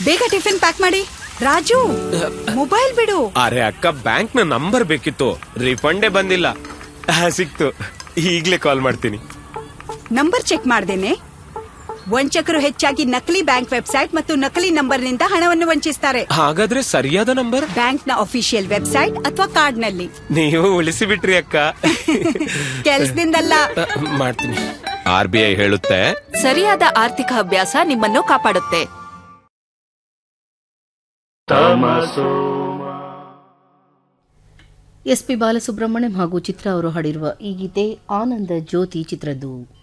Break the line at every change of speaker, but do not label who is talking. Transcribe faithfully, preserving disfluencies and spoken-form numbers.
ಬೇಗ tiffin pack ಮಾಡಿ. Raju, mobile ಬಿಡು.
ಅರೆ ಅಕ್ಕ, ಬ್ಯಾಂಕ್ ನ ನಂಬರ್ ಬೇಕಿತ್ತು, ರಿಫಂಡೇ ಬಂದಿಲ್ಲ. ಸಿಕ್ತು, ಈಗ್ಲೇ ಕಾಲ್ ಮಾಡ್ತೀನಿ.
ನಂಬರ್ ಚೆಕ್ ಮಾಡ್ದೇನೆ? ವಂಚಕರು ಹೆಚ್ಚಾಗಿ ನಕಲಿ ಬ್ಯಾಂಕ್ ವೆಬ್ಸೈಟ್ ಮತ್ತು ನಕಲಿ ನಂಬರ್ ನಿಂದ ಹಣವನ್ನು ವಂಚಿಸ್ತಾರೆ.
ಹಾಗಾದ್ರೆ ಸರಿಯಾದ ನಂಬರ್
ಬ್ಯಾಂಕ್ ನ ಅಫಿಷಿಯಲ್ ವೆಬ್ಸೈಟ್ ಅಥವಾ ಕಾರ್ಡ್ ನಲ್ಲಿ.
ನೀವು ಉಳಿಸಿ ಬಿಟ್ರಿ ಅಕ್ಕ.
ಕೆಲ್ಸದಿಂದಲ್ಲ,
ಮಾಡ್ತೀನಿ. ಆರ್ ಬಿ ಐ ಹೇಳುತ್ತೆ,
ಸರಿಯಾದ ಆರ್ಥಿಕ ಅಭ್ಯಾಸ ನಿಮ್ಮನ್ನು ಕಾಪಾಡುತ್ತೆ.
ಎಸ್ ಪಿ ಬಾಲಸುಬ್ರಹ್ಮಣ್ಯಂ ಹಾಗೂ ಚಿತ್ರ ಅವರು ಹಾಡಿರುವ ಈ ಗೀತೆ ಆನಂದ ಜ್ಯೋತಿ ಚಿತ್ರದ್ದು.